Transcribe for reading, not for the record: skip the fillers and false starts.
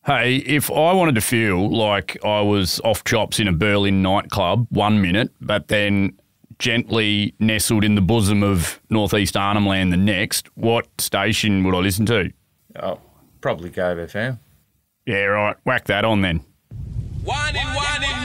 Hey, if I wanted to feel like I was off chops in a Berlin nightclub 1 minute, but then gently nestled in the bosom of Northeast Arnhem Land the next, what station would I listen to? Oh, probably Gove FM. Yeah, right. Whack that on then.